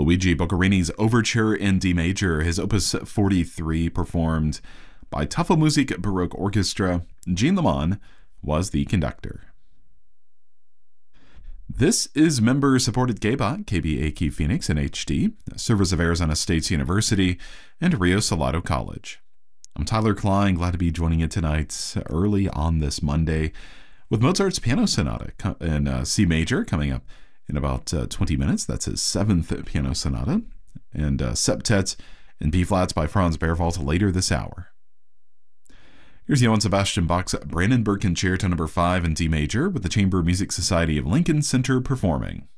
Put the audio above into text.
Luigi Boccherini's Overture in D major, his Opus 43, performed by Tafelmusik Baroque Orchestra. Jean Lamont was the conductor. This is member-supported KBOT, KBAQ Phoenix in HD, service of Arizona State University, and Rio Salado College. I'm Tyler Klein, glad to be joining you tonight early on this Monday with Mozart's Piano Sonata in C major coming up in about 20 minutes. That's his 7th Piano Sonata, and Septet in B-flats by Franz Berwald later this hour. Here's Johann Sebastian Bach's Brandenburg Concerto No. 5 in D major with the Chamber Music Society of Lincoln Center performing.